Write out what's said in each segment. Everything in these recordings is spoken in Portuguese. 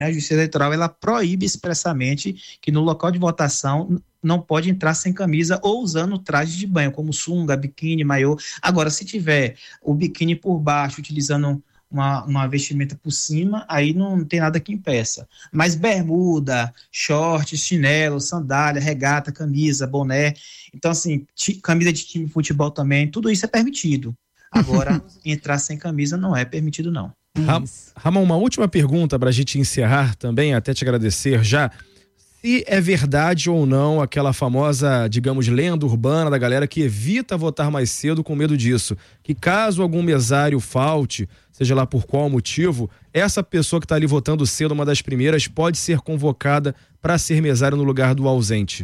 A Justiça Eleitoral, ela proíbe expressamente que no local de votação não pode entrar sem camisa ou usando traje de banho, como sunga, biquíni, maiô. Agora, se tiver o biquíni por baixo, utilizando uma vestimenta por cima, aí não tem nada que impeça. Mas bermuda, short, chinelo, sandália, regata, camisa, boné, então assim, camisa de time de futebol também, tudo isso é permitido. Agora, entrar sem camisa não é permitido, não. Ramon, uma última pergunta para a gente encerrar também, até te agradecer já. Se é verdade ou não aquela famosa, digamos, lenda urbana da galera que evita votar mais cedo com medo disso, que caso algum mesário falte, seja lá por qual motivo, essa pessoa que está ali votando cedo, uma das primeiras, pode ser convocada para ser mesário no lugar do ausente?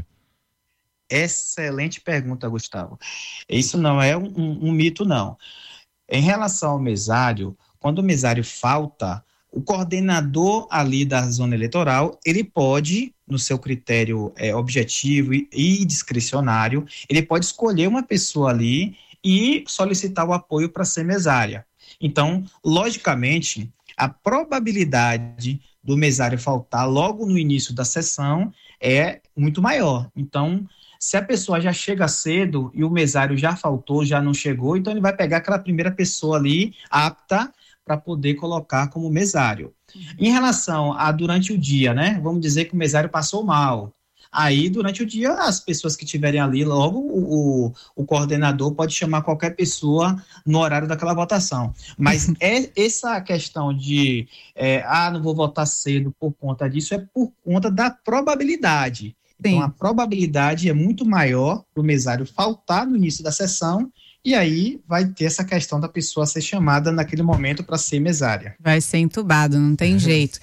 Excelente pergunta, Gustavo. Isso não é um mito, não. Em relação ao mesário, quando o mesário falta, o coordenador ali da zona eleitoral, ele pode, no seu critério objetivo e discricionário, ele pode escolher uma pessoa ali e solicitar o apoio para ser mesária. Então, logicamente, a probabilidade do mesário faltar logo no início da sessão é muito maior. Então, se a pessoa já chega cedo e o mesário já faltou, já não chegou, então ele vai pegar aquela primeira pessoa ali apta para poder colocar como mesário. Em relação a durante o dia, né? Vamos dizer que o mesário passou mal. Aí, durante o dia, as pessoas que estiverem ali, logo o coordenador pode chamar qualquer pessoa no horário daquela votação. Mas essa questão de, não vou votar cedo por conta disso, é por conta da probabilidade. Sim. Então, a probabilidade é muito maior do mesário faltar no início da sessão, e aí vai ter essa questão da pessoa ser chamada naquele momento para ser mesária. Vai ser entubado, não tem jeito.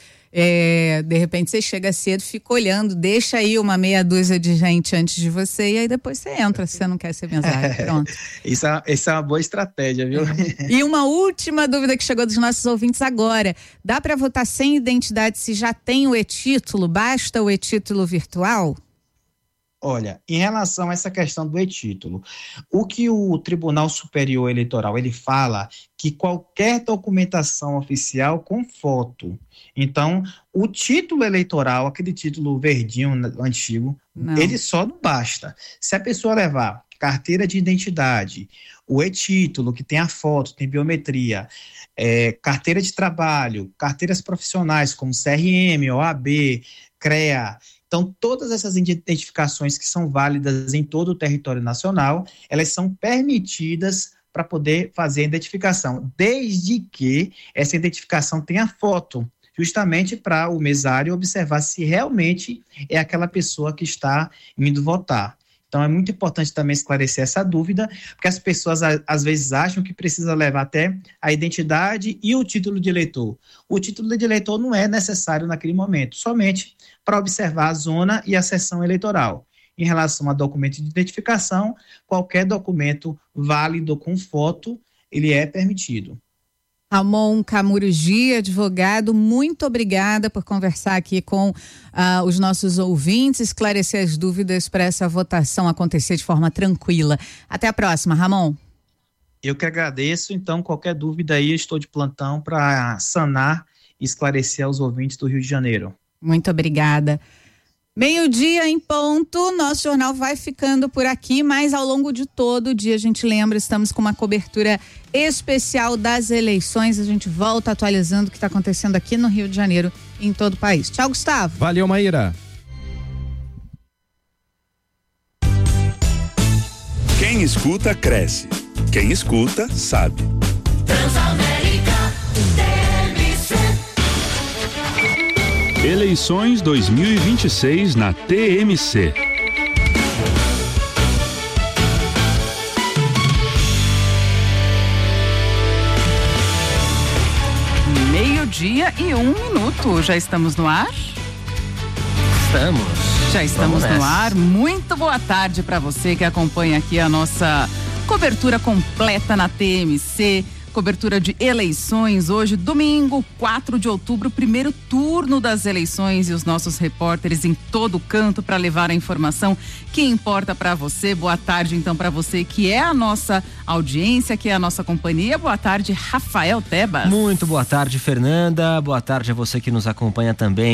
De repente você chega cedo, fica olhando, deixa aí uma meia dúzia de gente antes de você e aí depois você entra, se você não quer ser mesário. Pronto. Isso é uma boa estratégia, viu? E uma última dúvida que chegou dos nossos ouvintes agora. Dá para votar sem identidade se já tem o e-título? Basta o e-título virtual? Olha, em relação a essa questão do e-título, o que o Tribunal Superior Eleitoral, ele fala que qualquer documentação oficial com foto. Então, o título eleitoral, aquele título verdinho antigo, ele só não basta. Se a pessoa levar carteira de identidade, o e-título, que tem a foto, tem biometria, carteira de trabalho, carteiras profissionais como CRM, OAB, CREA. Então, todas essas identificações que são válidas em todo o território nacional, elas são permitidas para poder fazer a identificação, desde que essa identificação tenha foto, justamente para o mesário observar se realmente é aquela pessoa que está indo votar. Então, é muito importante também esclarecer essa dúvida, porque as pessoas às vezes acham que precisa levar até a identidade e o título de eleitor. O título de eleitor não é necessário naquele momento, somente para observar a zona e a sessão eleitoral. Em relação a documento de identificação, qualquer documento válido com foto, ele é permitido. Ramon Camurigi, advogado, muito obrigada por conversar aqui com os nossos ouvintes, esclarecer as dúvidas para essa votação acontecer de forma tranquila. Até a próxima, Ramon. Eu que agradeço, então qualquer dúvida aí, eu estou de plantão para sanar e esclarecer aos ouvintes do Rio de Janeiro. Muito obrigada. 12:00 em ponto, nosso jornal vai ficando por aqui, mas ao longo de todo o dia a gente lembra, estamos com uma cobertura especial das eleições, a gente volta atualizando o que está acontecendo aqui no Rio de Janeiro e em todo o país. Tchau, Gustavo. Valeu, Maíra. Quem escuta, cresce. Quem escuta, sabe. Eleições 2026 na TMC. Meio-dia e 1 minuto. Já estamos no ar? Já estamos no ar. Muito boa tarde para você que acompanha aqui a nossa cobertura completa na TMC. Cobertura de eleições hoje, domingo, 4 de outubro, primeiro turno das eleições, e os nossos repórteres em todo canto para levar a informação que importa para você. Boa tarde, então, para você que é a nossa audiência, que é a nossa companhia. Boa tarde, Rafael Tebas. Muito boa tarde, Fernanda. Boa tarde a você que nos acompanha também